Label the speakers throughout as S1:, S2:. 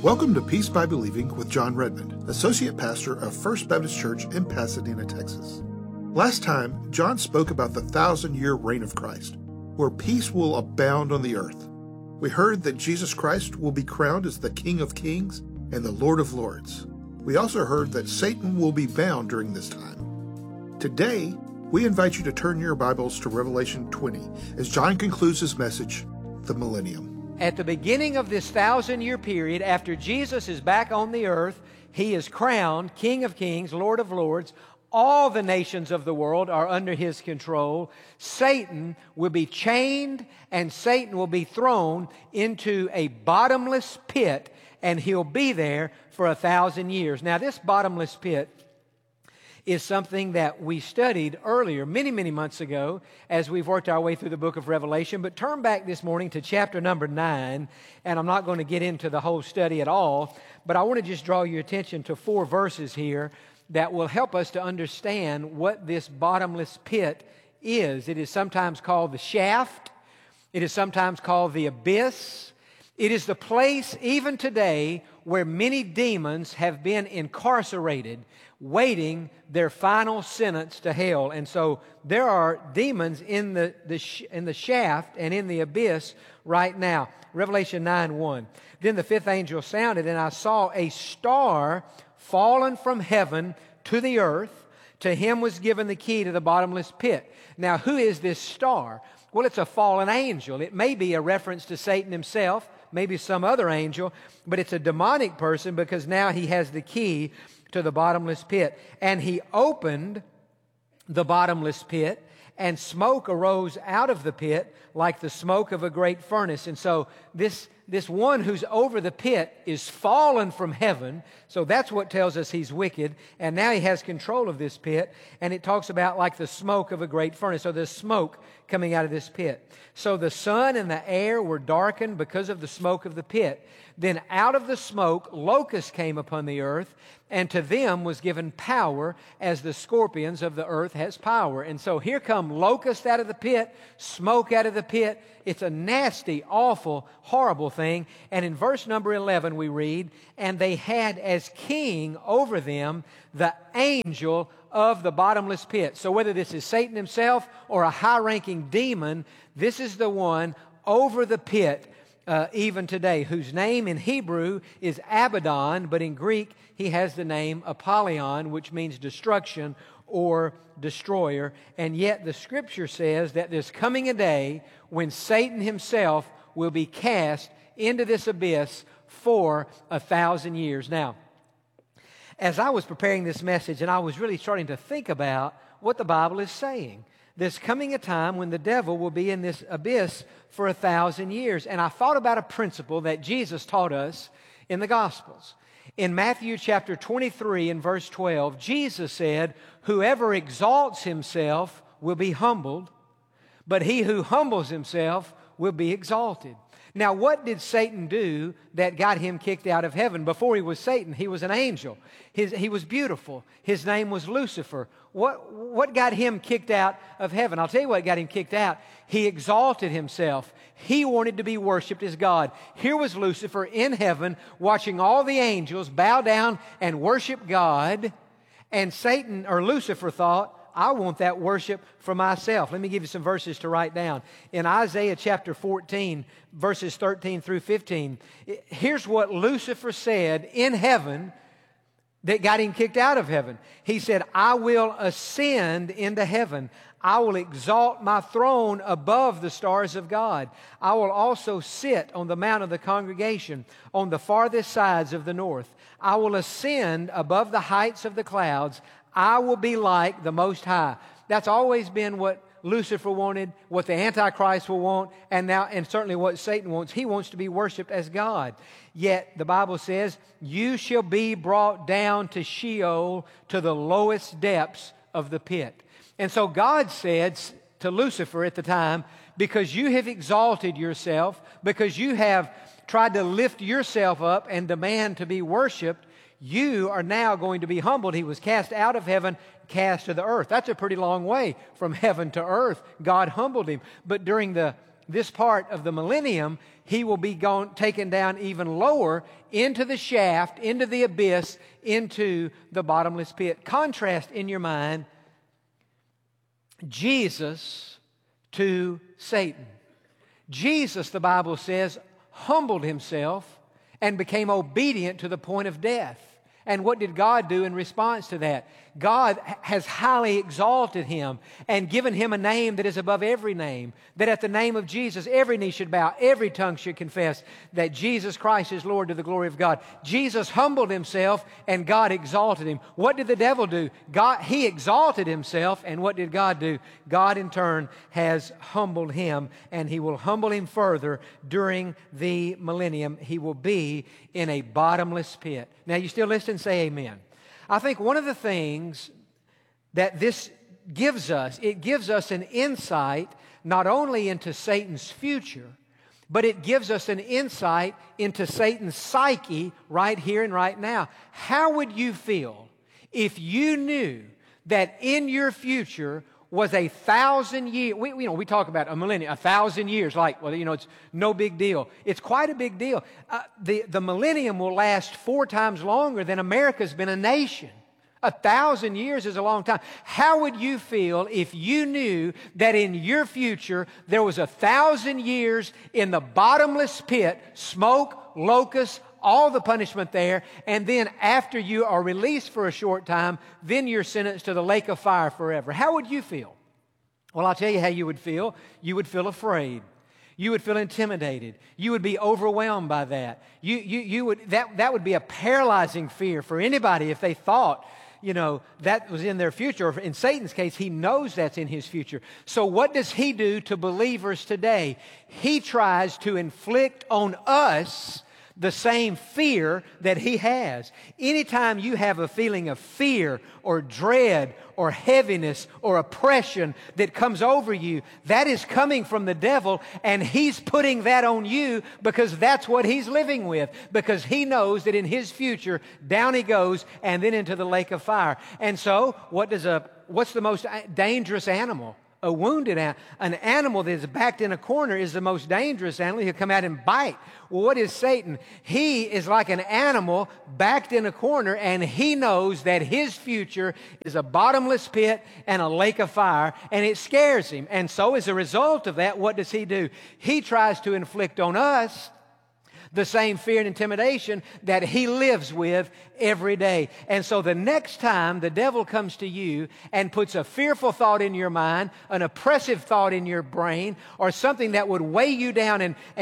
S1: Welcome to Peace by Believing with John Redmond, Associate Pastor of First Baptist Church in Pasadena, Texas. Last time, John spoke about the 1,000-year reign of Christ, where peace will abound on the earth. We heard that Jesus Christ will be crowned as the King of Kings and the Lord of Lords. We also heard that Satan will be bound during this time. Today, we invite you to turn your Bibles to Revelation 20 as John concludes his message, The Millennium.
S2: At the beginning of this 1,000-year period, after Jesus is back on the earth, he is crowned King of Kings, Lord of Lords. All the nations of the world are under his control. Satan will be chained and Satan will be thrown into a bottomless pit, and he'll be there for 1,000 years. Now, this bottomless pit is something that we studied earlier, many months ago, as we've worked our way through the book of Revelation. But turn back this morning to chapter number 9, and I'm not going to get into the whole study at all, but I want to just draw your attention to 4 verses here that will help us to understand what this bottomless pit is. It is sometimes called the shaft. It is sometimes called the abyss. It is the place, even today, where many demons have been incarcerated, waiting their final sentence to hell. And so there are demons in the shaft and in the abyss right now. Revelation 9:1. Then the 5th angel sounded, and I saw a star fallen from heaven to the earth. To him was given the key to the bottomless pit. Now, who is this star? Well, it's a fallen angel. It may be a reference to Satan himself, maybe some other angel, but it's a demonic person because now he has the key to the bottomless pit. And he opened the bottomless pit, and smoke arose out of the pit like the smoke of a great furnace. And so this one who's over the pit is fallen from heaven. So that's what tells us he's wicked. And now he has control of this pit. And it talks about like the smoke of a great furnace. So there's smoke coming out of this pit. So the sun and the air were darkened because of the smoke of the pit. Then out of the smoke, locusts came upon the earth, and to them was given power as the scorpions of the earth has power. And so here come locusts out of the pit, smoke out of the pit. It's a nasty, awful, horrible thing. And in verse number 11 we read, and they had as king over them the angel of the bottomless pit. So whether this is Satan himself or a high-ranking demon, this is the one over the pit even today, whose name in Hebrew is Abaddon, but in Greek he has the name Apollyon, which means destruction or destroyer. And yet the Scripture says that there's coming a day when Satan himself will be cast into this abyss for 1,000 years. Now, as I was preparing this message and I was really starting to think about what the Bible is saying, there's coming a time when the devil will be in this abyss for 1,000 years. And I thought about a principle that Jesus taught us in the Gospels. In Matthew chapter 23 and verse 12, Jesus said, whoever exalts himself will be humbled, but he who humbles himself will be exalted. Now, what did Satan do that got him kicked out of heaven? Before he was Satan, he was an angel. He was beautiful. His name was Lucifer. What got him kicked out of heaven? I'll tell you what got him kicked out. He exalted himself. He wanted to be worshiped as God. Here was Lucifer in heaven watching all the angels bow down and worship God. And Satan, or Lucifer, thought, I want that worship for myself. Let me give you some verses to write down. In Isaiah chapter 14, verses 13 through 15, here's what Lucifer said in heaven that got him kicked out of heaven. He said, I will ascend into heaven. I will exalt my throne above the stars of God. I will also sit on the mount of the congregation on the farthest sides of the north. I will ascend above the heights of the clouds. I will be like the Most High. That's always been what Lucifer wanted, what the Antichrist will want, and certainly what Satan wants. He wants to be worshiped as God. Yet the Bible says, you shall be brought down to Sheol, to the lowest depths of the pit. And so God said to Lucifer at the time, because you have exalted yourself, because you have tried to lift yourself up and demand to be worshiped, you are now going to be humbled. He was cast out of heaven, cast to the earth. That's a pretty long way from heaven to earth. God humbled him. But during the this part of the millennium, he will be taken down even lower into the shaft, into the abyss, into the bottomless pit. Contrast in your mind Jesus to Satan. Jesus, the Bible says, humbled himself and became obedient to the point of death. And what did God do in response to that? God has highly exalted him and given him a name that is above every name, that at the name of Jesus every knee should bow, every tongue should confess that Jesus Christ is Lord, to the glory of God. Jesus humbled himself and God exalted him. What did the devil do? He exalted himself, and what did God do? God in turn has humbled him, and he will humble him further during the millennium. He will be in a bottomless pit. Now, you still listen? Say amen. I think one of the things that this gives us, it gives us an insight not only into Satan's future, but it gives us an insight into Satan's psyche right here and right now. How would you feel if you knew that in your future was 1,000 years? We talk about a millennium, 1,000 years, like, well, it's no big deal. It's quite a big deal. The millennium will last 4 times longer than America's been a nation. 1,000 years is a long time. How would you feel if you knew that in your future there was 1,000 years in the bottomless pit, smoke, locusts, all the punishment there, and then after you are released for a short time, then you're sentenced to the lake of fire forever? How would you feel? Well, I'll tell you how you would feel. You would feel afraid. You would feel intimidated. You would be overwhelmed by that. That would be a paralyzing fear for anybody if they thought, that was in their future. Or in Satan's case, he knows that's in his future. So what does he do to believers today? He tries to inflict on us the same fear that he has. Anytime you have a feeling of fear or dread or heaviness or oppression that comes over you, that is coming from the devil, and he's putting that on you because that's what he's living with, because he knows that in his future, down he goes and then into the lake of fire. And so, what's the most dangerous animal? A wounded animal. An animal that is backed in a corner is the most dangerous animal. He'll come out and bite. Well, what is Satan? He is like an animal backed in a corner, and he knows that his future is a bottomless pit and a lake of fire, and it scares him. And so as a result of that, what does he do? He tries to inflict on us the same fear and intimidation that he lives with every day. And so the next time the devil comes to you and puts a fearful thought in your mind, an oppressive thought in your brain, or something that would weigh you down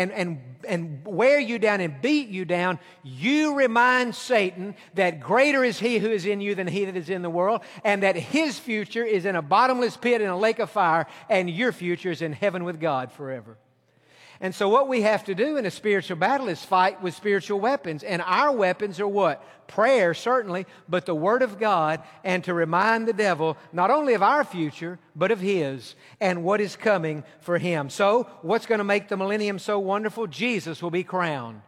S2: and wear you down and beat you down, you remind Satan that greater is he who is in you than he that is in the world, and that his future is in a bottomless pit in a lake of fire, and your future is in heaven with God forever. And so what we have to do in a spiritual battle is fight with spiritual weapons. And our weapons are what? Prayer, certainly, but the Word of God, and to remind the devil not only of our future, but of his, and what is coming for him. So, what's going to make the millennium so wonderful? Jesus will be crowned.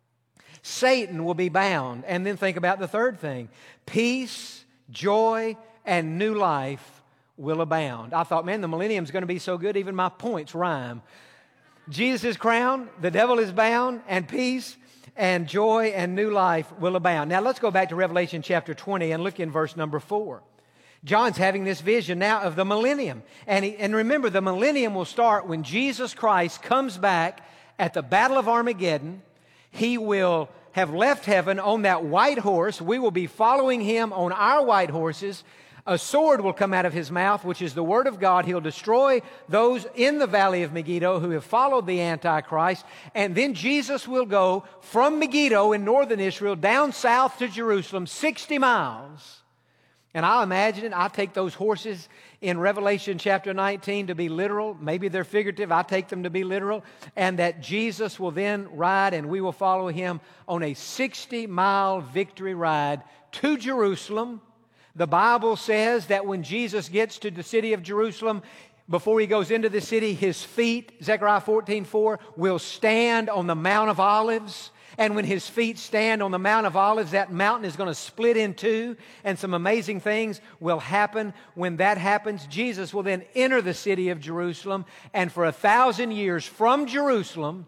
S2: Satan will be bound. And then think about the third thing. Peace, joy, and new life will abound. I thought, man, the millennium's going to be so good, even my points rhyme. Jesus is crowned, the devil is bound, and peace and joy and new life will abound. Now let's go back to Revelation chapter 20 and look in verse number 4. John's having this vision now of the millennium. And remember, the millennium will start when Jesus Christ comes back at the Battle of Armageddon. He will have left heaven on that white horse. We will be following him on our white horses. A sword will come out of his mouth, which is the Word of God. He'll destroy those in the valley of Megiddo who have followed the Antichrist. And then Jesus will go from Megiddo in northern Israel down south to Jerusalem, 60 miles. And I'll imagine it. I'll take those horses in Revelation chapter 19 to be literal. Maybe they're figurative. I take them to be literal. And that Jesus will then ride, and we will follow him on a 60-mile victory ride to Jerusalem. The Bible says that when Jesus gets to the city of Jerusalem, before he goes into the city, his feet, Zechariah 14:4, will stand on the Mount of Olives. And when his feet stand on the Mount of Olives, that mountain is going to split in two, and some amazing things will happen. When that happens, Jesus will then enter the city of Jerusalem, and for 1,000 years from Jerusalem,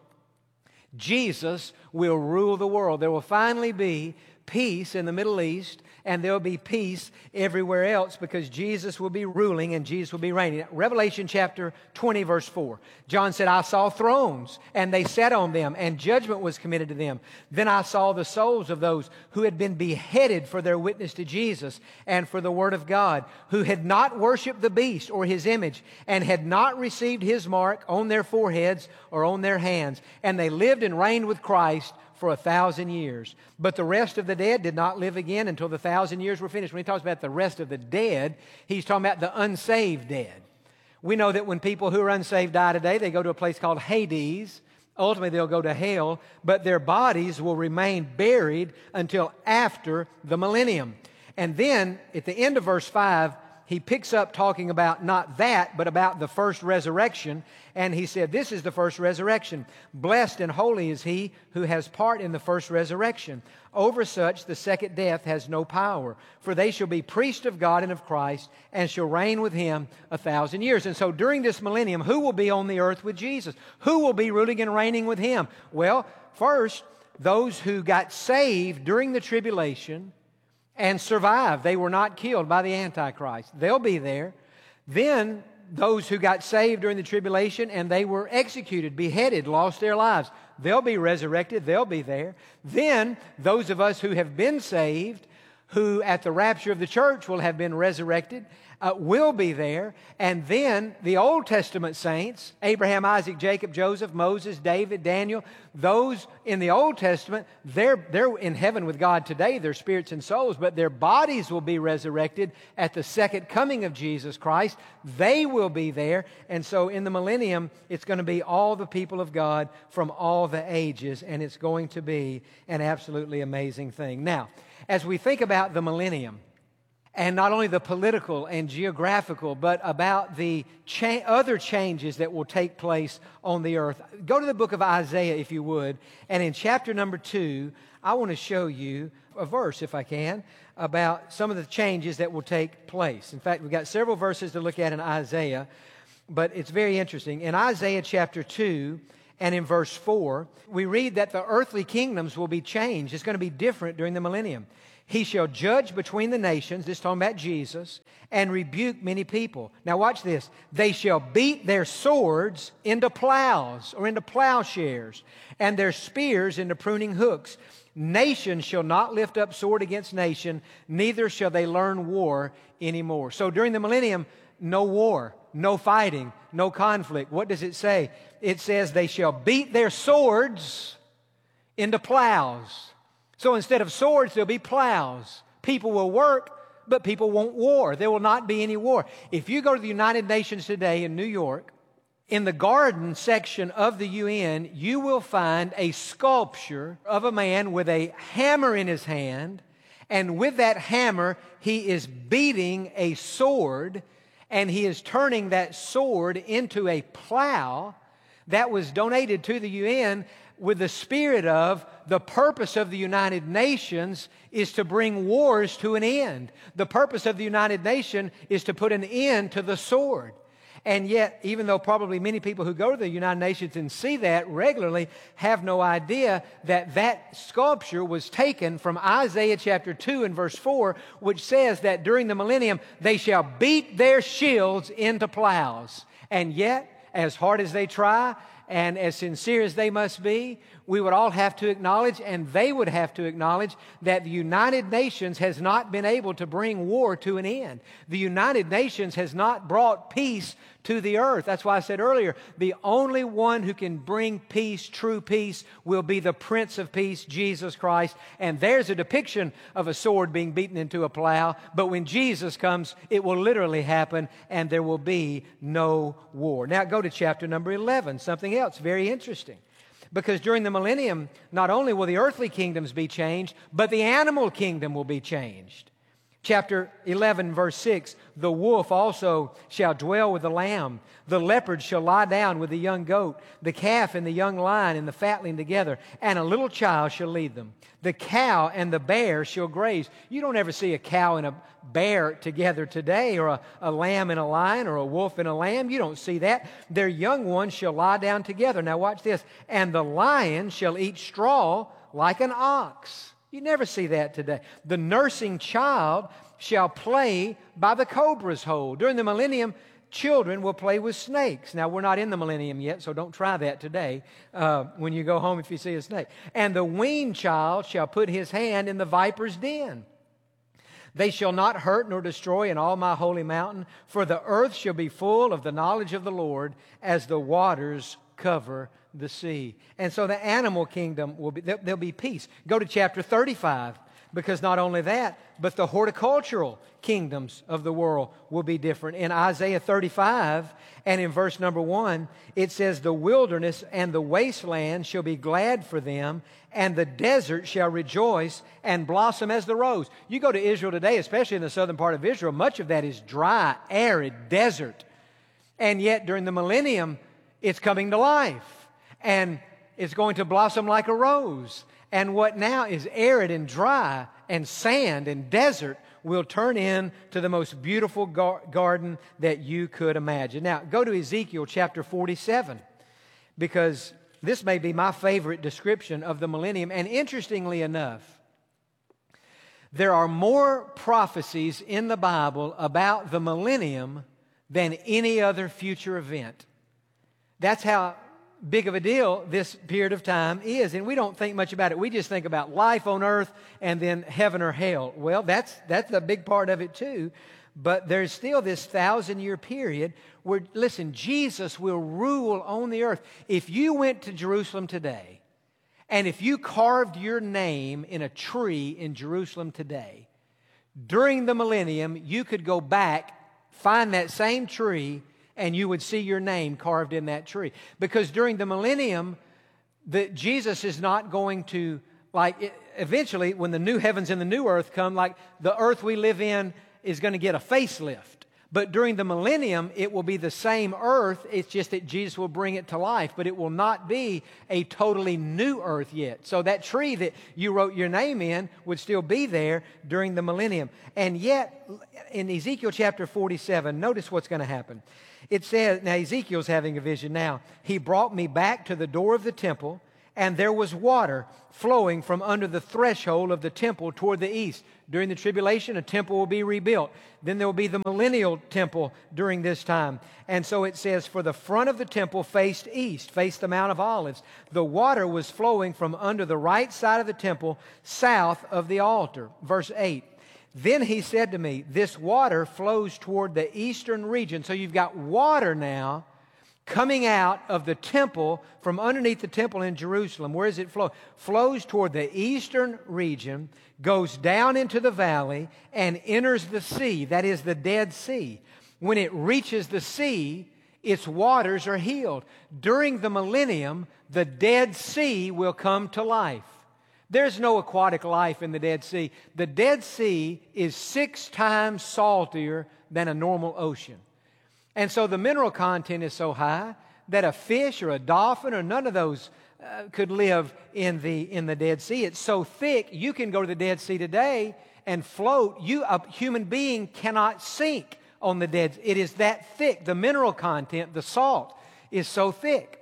S2: Jesus will rule the world. There will finally be peace in the Middle East, and there will be peace everywhere else because Jesus will be ruling and Jesus will be reigning. Revelation chapter 20, verse 4. John said, I saw thrones, and they sat on them, and judgment was committed to them. Then I saw the souls of those who had been beheaded for their witness to Jesus and for the word of God, who had not worshipped the beast or his image, and had not received his mark on their foreheads or on their hands. And they lived and reigned with Christ for 1,000 years. But the rest of the dead did not live again until the 1,000 years were finished. When he talks about the rest of the dead, he's talking about the unsaved dead. We know that when people who are unsaved die today, they go to a place called Hades. Ultimately, they'll go to hell, but their bodies will remain buried until after the millennium. And then, at the end of verse 5, he picks up talking about not that, but about the first resurrection. And he said, this is the first resurrection. Blessed and holy is he who has part in the first resurrection. Over such the second death has no power. For they shall be priests of God and of Christ, and shall reign with him 1,000 years. And so during this millennium, who will be on the earth with Jesus? Who will be ruling and reigning with him? Well, first, those who got saved during the tribulation and survived. They were not killed by the Antichrist. They'll be there. Then those who got saved during the tribulation and they were executed, beheaded, lost their lives. They'll be resurrected. They'll be there. Then those of us who have been saved, who at the rapture of the church will have been resurrected, will be there. And then the Old Testament saints, Abraham, Isaac, Jacob, Joseph, Moses, David, Daniel, those in the Old Testament, they're in heaven with God today, their spirits and souls, but their bodies will be resurrected at the second coming of Jesus Christ. They will be there. And so in the millennium, it's going to be all the people of God from all the ages, and it's going to be an absolutely amazing thing. Now, as we think about the millennium, and not only the political and geographical, but about the other changes that will take place on the earth. Go to the book of Isaiah, if you would, and in chapter number 2, I want to show you a verse, if I can, about some of the changes that will take place. In fact, we've got several verses to look at in Isaiah, but it's very interesting. In Isaiah chapter 2, and in verse 4, we read that the earthly kingdoms will be changed. It's going to be different during the millennium. He shall judge between the nations, this is talking about Jesus, and rebuke many people. Now watch this. They shall beat their swords into plows or into plowshares, and their spears into pruning hooks. Nation shall not lift up sword against nation, neither shall they learn war anymore. So during the millennium, no war, no fighting, no conflict. What does it say? It says they shall beat their swords into plows. So instead of swords, there'll be plows. People will work, but people won't war. There will not be any war. If you go to the United Nations today in New York, in the garden section of the UN, you will find a sculpture of a man with a hammer in his hand, and with that hammer, he is beating a sword, and he is turning that sword into a plow that was donated to the UN with the spirit of the purpose of the United Nations is to bring wars to an end. The purpose of the United Nations is to put an end to the sword. And yet, even though probably many people who go to the United Nations and see that regularly have no idea that that sculpture was taken from Isaiah chapter 2 and verse 4, which says that during the millennium, they shall beat their shields into plows. And yet, as hard as they try, and as sincere as they must be, we would all have to acknowledge, and they would have to acknowledge, that the United Nations has not been able to bring war to an end. The United Nations has not brought peace to the earth. That's why I said earlier, the only one who can bring peace, true peace, will be the Prince of Peace, Jesus Christ. And there's a depiction of a sword being beaten into a plow, but when Jesus comes, it will literally happen, and there will be no war. Now go to chapter number 11, something else very interesting. Because during the millennium, not only will the earthly kingdoms be changed, but the animal kingdom will be changed. Chapter 11, verse 6, the wolf also shall dwell with the lamb. The leopard shall lie down with the young goat, the calf and the young lion and the fatling together, and a little child shall lead them. The cow and the bear shall graze. You don't ever see a cow and a bear together today, or a lamb and a lion, or a wolf and a lamb. You don't see that. Their young ones shall lie down together. Now watch this. And the lion shall eat straw like an ox. You never see that today. The nursing child shall play by the cobra's hole. During the millennium, children will play with snakes. Now, we're not in the millennium yet, so don't try that today when you go home if you see a snake. And the weaned child shall put his hand in the viper's den. They shall not hurt nor destroy in all my holy mountain, for the earth shall be full of the knowledge of the Lord as the waters cover the sea. And so the animal kingdom will be, there'll be peace. Go to chapter 35, because not only that, but the horticultural kingdoms of the world will be different. In Isaiah 35 and in verse number 1, it says, the wilderness and the wasteland shall be glad for them, and the desert shall rejoice and blossom as the rose. You go to Israel today, especially in the southern part of Israel, much of that is dry, arid, desert. And yet during the millennium, it's coming to life. And it's going to blossom like a rose. And what now is arid and dry and sand and desert will turn into the most beautiful garden that you could imagine. Now, go to Ezekiel chapter 47, because this may be my favorite description of the millennium. And interestingly enough, there are more prophecies in the Bible about the millennium than any other future event. That's how big of a deal this period of time is, and we don't think much about it. We just think about life on earth and then heaven or hell. Well, that's a big part of it too, but there's still this 1,000-year period where, listen, Jesus will rule on the earth. If you went to Jerusalem today, and if you carved your name in a tree in Jerusalem today, during the millennium, you could go back, find that same tree, and you would see your name carved in that tree. Because during the millennium, Jesus is not going to, eventually, when the new heavens and the new earth come, the earth we live in is going to get a facelift. But during the millennium, it will be the same earth. It's just that Jesus will bring it to life. But it will not be a totally new earth yet. So that tree that you wrote your name in would still be there during the millennium. And yet, in Ezekiel chapter 47, notice what's going to happen. It says, now Ezekiel's having a vision now. He brought me back to the door of the temple, and there was water flowing from under the threshold of the temple toward the east. During the tribulation, a temple will be rebuilt. Then there will be the millennial temple during this time. And so it says, for the front of the temple faced east, faced the Mount of Olives. The water was flowing from under the right side of the temple, south of the altar. Verse 8. Then he said to me, this water flows toward the eastern region. So you've got water now coming out of the temple, from underneath the temple in Jerusalem. Where does it flow? Flows toward the eastern region, goes down into the valley, and enters the sea. That is the Dead Sea. When it reaches the sea, its waters are healed. During the millennium, the Dead Sea will come to life. There's no aquatic life in the Dead Sea. The Dead Sea is 6 times saltier than a normal ocean. And so the mineral content is so high that a fish or a dolphin or none of those could live in the Dead Sea. It's so thick, you can go to the Dead Sea today and float. A human being cannot sink on the Dead Sea. It is that thick. The mineral content, the salt, is so thick.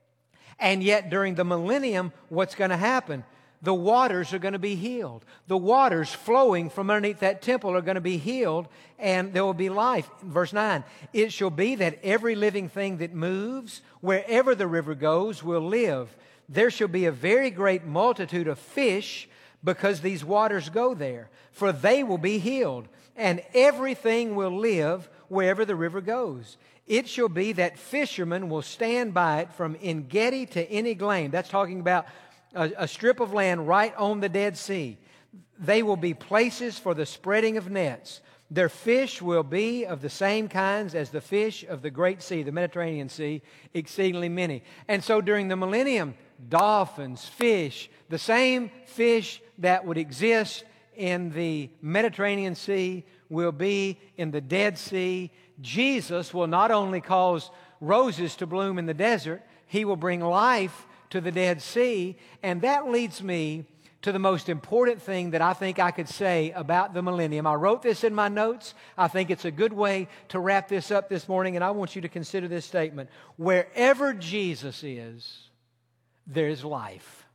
S2: And yet during the millennium, what's going to happen? The waters are going to be healed. The waters flowing from underneath that temple are going to be healed, and there will be life. Verse 9, it shall be that every living thing that moves, wherever the river goes, will live. There shall be a very great multitude of fish, because these waters go there, for they will be healed, and everything will live wherever the river goes. It shall be that fishermen will stand by it from En-gedi to En-eglaim. That's talking about a strip of land right on the Dead Sea. They will be places for the spreading of nets. Their fish will be of the same kinds as the fish of the great sea, the Mediterranean Sea, exceedingly many. And so during the millennium, dolphins, fish, the same fish that would exist in the Mediterranean Sea, will be in the Dead Sea. Jesus will not only cause roses to bloom in the desert, He will bring life to the Dead Sea. And that leads me to the most important thing that I think I could say about the millennium. I wrote this in my notes. I think it's a good way to wrap this up this morning, and I want you to consider this statement. Wherever Jesus is, there's life.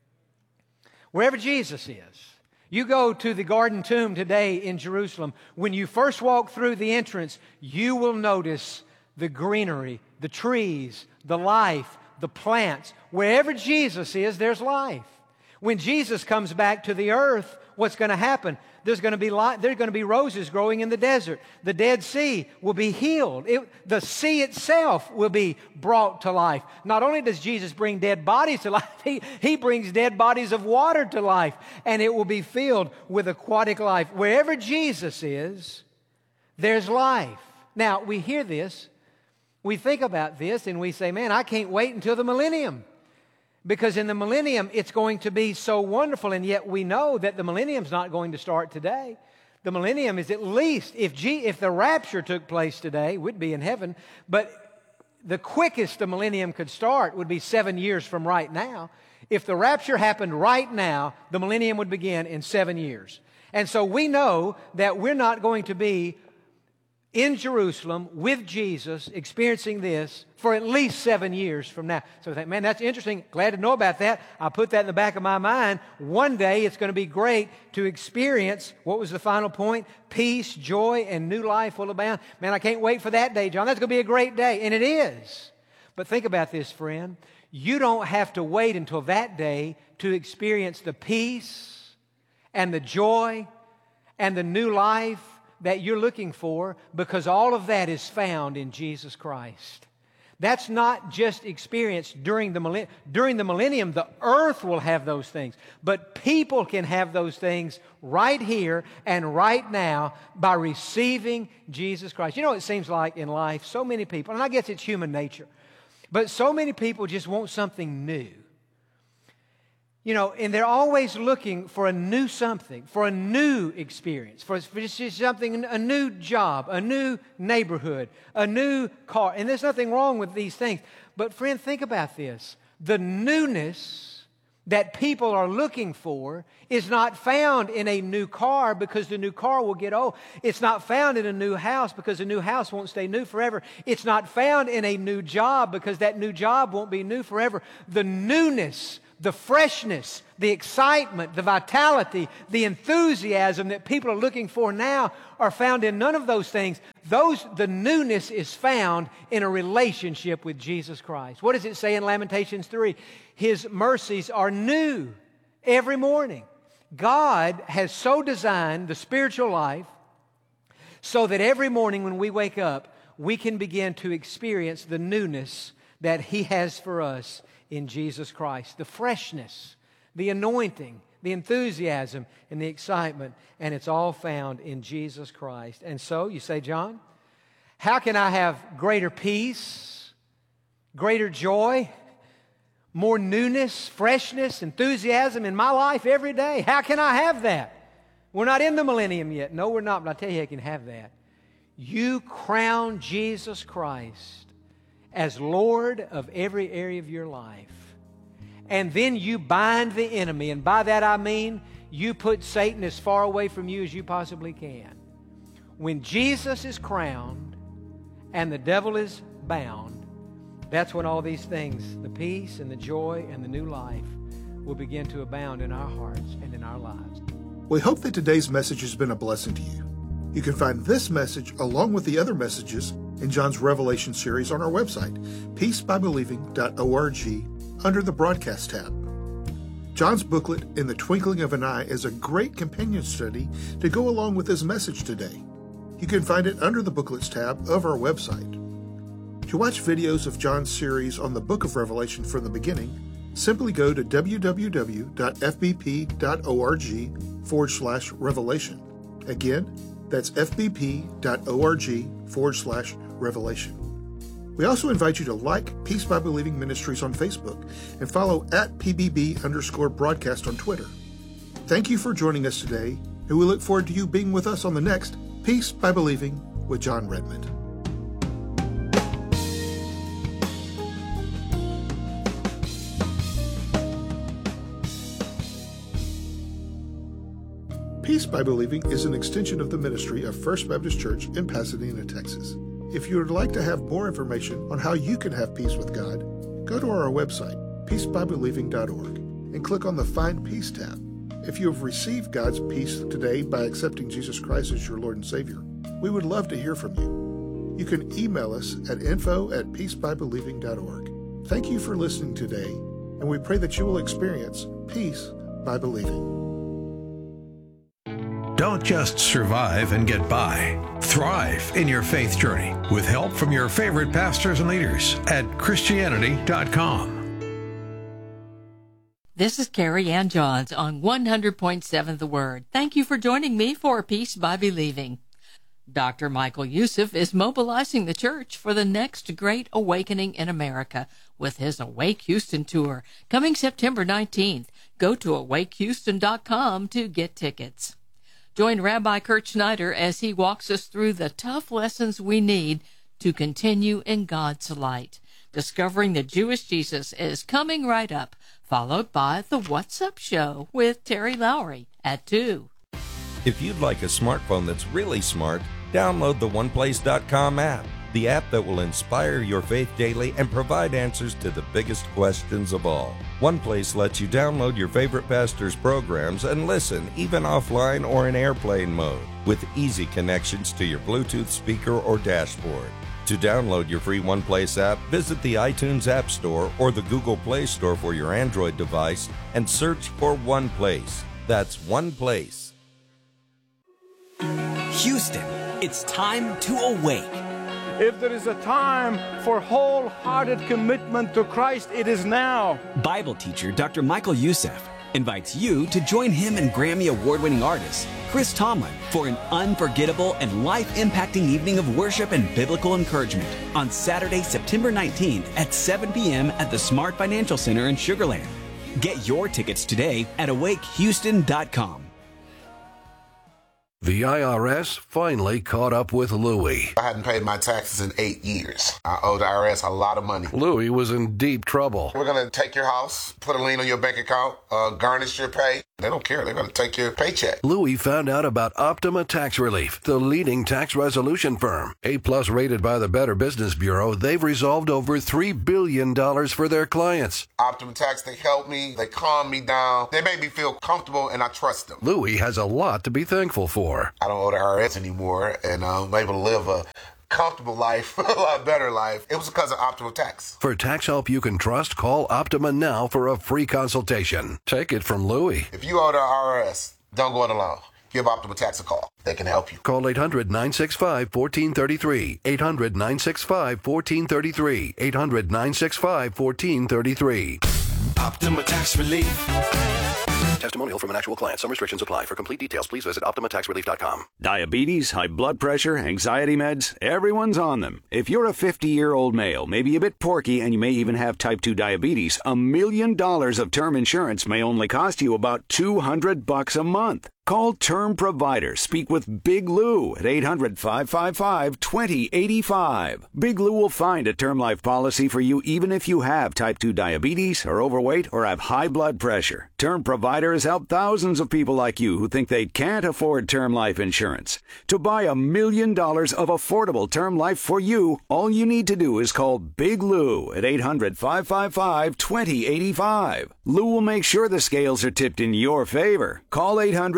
S2: Wherever Jesus is. You go to the Garden Tomb today in Jerusalem. When you first walk through the entrance, you will notice the greenery, the trees, the life, the plants. Wherever Jesus is, there's life. When Jesus comes back to the earth, what's going to happen? There's going to be roses growing in the desert. The Dead Sea will be healed. The sea itself will be brought to life. Not only does Jesus bring dead bodies to life, He brings dead bodies of water to life, and it will be filled with aquatic life. Wherever Jesus is, there's life. Now, we hear this, we think about this, and we say, man, I can't wait until the millennium. Because in the millennium, it's going to be so wonderful, and yet we know that the millennium's not going to start today. The millennium is at least, if the rapture took place today, we'd be in heaven, but the quickest the millennium could start would be 7 years from right now. If the rapture happened right now, the millennium would begin in 7 years. And so we know that we're not going to be in Jerusalem with Jesus experiencing this for at least 7 years from now. So I think, man, that's interesting. Glad to know about that. I put that in the back of my mind. One day it's going to be great to experience, what was the final point? Peace, joy, and new life will abound. Man, I can't wait for that day, John. That's going to be a great day. And it is. But think about this, friend. You don't have to wait until that day to experience the peace and the joy and the new life that you're looking for, because all of that is found in Jesus Christ. That's not just experienced during the millennium. During the millennium, the earth will have those things. But people can have those things right here and right now by receiving Jesus Christ. You know, it seems like in life, so many people, and I guess it's human nature, but so many people just want something new. You know, and they're always looking for a new something, for a new experience, for just something, a new job, a new neighborhood, a new car. And there's nothing wrong with these things. But friend, think about this. The newness that people are looking for is not found in a new car, because the new car will get old. It's not found in a new house, because a new house won't stay new forever. It's not found in a new job, because that new job won't be new forever. The newness, the freshness, the excitement, the vitality, the enthusiasm that people are looking for now are found in none of those things. The newness is found in a relationship with Jesus Christ. What does it say in Lamentations 3? His mercies are new every morning. God has so designed the spiritual life so that every morning when we wake up, we can begin to experience the newness that He has for us in Jesus Christ. The freshness, the anointing, the enthusiasm, and the excitement, and it's all found in Jesus Christ. And so, you say, John, how can I have greater peace, greater joy, more newness, freshness, enthusiasm in my life every day? How can I have that? We're not in the millennium yet. No, we're not, but I'll tell you how you can have that. You crown Jesus Christ as Lord of every area of your life. And then you bind the enemy. And by that I mean you put Satan as far away from you as you possibly can. When Jesus is crowned and the devil is bound, that's when all these things, the peace and the joy and the new life, will begin to abound in our hearts and in our lives.
S1: We hope that today's message has been a blessing to you. You can find this message along with the other messages in John's Revelation series on our website, peacebybelieving.org, under the Broadcast tab. John's booklet, In the Twinkling of an Eye, is a great companion study to go along with his message today. You can find it under the Booklets tab of our website. To watch videos of John's series on the book of Revelation from the beginning, simply go to www.fbp.org/revelation. Again, that's fbp.org/revelation. We also invite you to like Peace by Believing Ministries on Facebook and follow @PBB_broadcast on Twitter. Thank you for joining us today, and we look forward to you being with us on the next Peace by Believing with John Redmond. Peace by Believing is an extension of the ministry of First Baptist Church in Pasadena, Texas. If you would like to have more information on how you can have peace with God, go to our website, peacebybelieving.org, and click on the Find Peace tab. If you have received God's peace today by accepting Jesus Christ as your Lord and Savior, we would love to hear from you. You can email us at info@peacebybelieving.org. Thank you for listening today, and we pray that you will experience peace by believing.
S3: Don't just survive and get by. Thrive in your faith journey with help from your favorite pastors and leaders at Christianity.com.
S4: This is Carrie Ann Johns on 100.7 The Word. Thank you for joining me for Peace by Believing. Dr. Michael Youssef is mobilizing the church for the next great awakening in America with his Awake Houston tour coming September 19th. Go to awakehouston.com to get tickets. Join Rabbi Kurt Schneider as he walks us through the tough lessons we need to continue in God's light. Discovering the Jewish Jesus is coming right up, followed by the What's Up Show with Terry Lowry at 2.
S5: If you'd like a smartphone that's really smart, download the OnePlace.com app, the app that will inspire your faith daily and provide answers to the biggest questions of all. OnePlace lets you download your favorite pastor's programs and listen, even offline or in airplane mode, with easy connections to your Bluetooth speaker or dashboard. To download your free OnePlace app, visit the iTunes App Store or the Google Play Store for your Android device and search for OnePlace. That's OnePlace.
S6: Houston, it's time to awake.
S7: If there is a time for wholehearted commitment to Christ, it is now.
S6: Bible teacher Dr. Michael Youssef invites you to join him and Grammy Award-winning artist Chris Tomlin for an unforgettable and life-impacting evening of worship and biblical encouragement on Saturday, September 19th at 7 p.m. at the Smart Financial Center in Sugar Land. Get your tickets today at awakehouston.com.
S8: The IRS finally caught up with Louie.
S9: I hadn't paid my taxes in 8 years. I owe the IRS a lot of money.
S8: Louie was in deep trouble.
S9: We're going to take your house, put a lien on your bank account, garnish your pay. They don't care. They're going to take your paycheck.
S8: Louie found out about Optima Tax Relief, the leading tax resolution firm. A-plus rated by the Better Business Bureau, they've resolved over $3 billion for their clients.
S9: Optima Tax, they help me. They calm me down. They make me feel comfortable, and I trust them.
S8: Louie has a lot to be thankful for.
S9: I don't owe the IRS anymore, and I'm able to live a comfortable life, a lot better life. It was because of Optima Tax.
S8: For tax help you can trust, call Optima now for a free consultation. Take it from Louie.
S9: If you owe the IRS, don't go it alone. Give Optima Tax a call. They can help you.
S8: Call 800-965-1433. 800-965-1433. 800-965-1433.
S10: Optima Tax Relief.
S8: Testimonial from an actual client. Some restrictions apply. For complete details, please visit OptimaTaxRelief.com.
S11: Diabetes, high blood pressure, anxiety meds, everyone's on them. If you're a 50-year-old male, maybe a bit porky, and you may even have type 2 diabetes, $1 million of term insurance may only cost you about $200 a month. Call Term Provider. Speak with Big Lou at 800-555-2085. Big Lou will find a term life policy for you even if you have type 2 diabetes, are overweight, or have high blood pressure. Term Provider has helped thousands of people like you who think they can't afford term life insurance. To buy $1 million of affordable term life for you, all you need to do is call Big Lou at 800-555-2085. Lou will make sure the scales are tipped in your favor. Call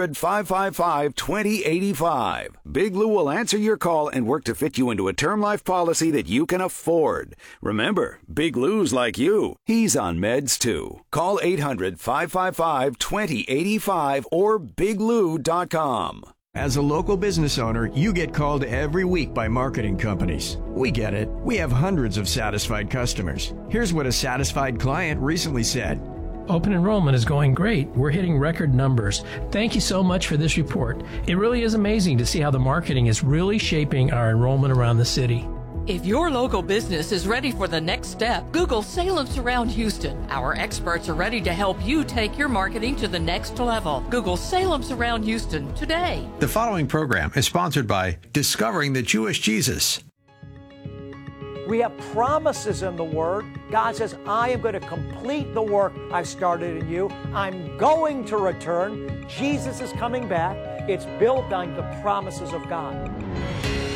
S11: 800-555-2085. Big Lou will answer your call and work to fit you into a term life policy that you can afford. Remember, Big Lou's like you. He's on meds too. Call 800-555-2085 or biglou.com.
S12: As a local business owner, you get called every week by marketing companies. We get it. We have hundreds of satisfied customers. Here's what a satisfied client recently said.
S13: Open enrollment is going great. We're hitting record numbers. Thank you so much for this report. It really is amazing to see how the marketing is really shaping our enrollment around the city.
S4: If your local business is ready for the next step, Google Salem Surround Houston. Our experts are ready to help you take your marketing to the next level. Google Salem Surround Houston today.
S3: The following program is sponsored by Discovering the Jewish Jesus.
S14: We have promises in the Word. God says, I am going to complete the work I've started in you. I'm going to return. Jesus is coming back. It's built on the promises of God.